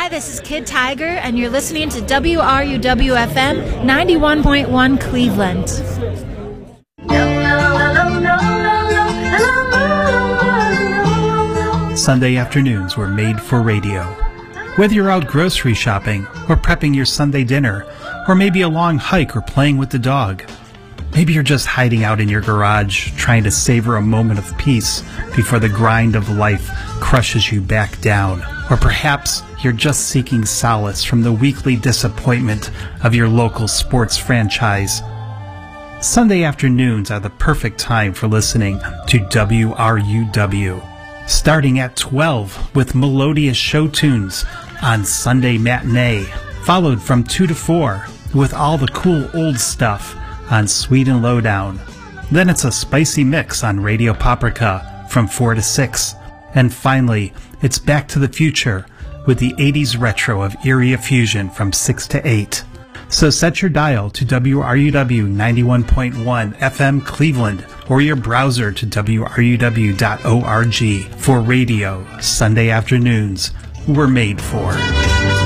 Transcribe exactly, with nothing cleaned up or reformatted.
Hi, this is Kid Tiger, and you're listening to W R U W F M ninety-one point one Cleveland. Sunday afternoons were made for radio. Whether you're out grocery shopping, or prepping your Sunday dinner, or maybe a long hike or playing with the dog. Maybe you're just hiding out in your garage, trying to savor a moment of peace before the grind of life crushes you back down. Or perhaps you're just seeking solace from the weekly disappointment of your local sports franchise. Sunday afternoons are the perfect time for listening to W R U W. Starting at twelve with melodious show tunes on Sunday Matinee, followed from two to four with all the cool old stuff on Sweet and Lowdown. Then it's a spicy mix on Radio Paprika from four to six. And finally, it's Back to the Future with the eighties retro of Erie Fusion from six to eight. So set your dial to W R U W ninety-one point one F M Cleveland or your browser to W R U W dot org for radio Sunday afternoons were made for.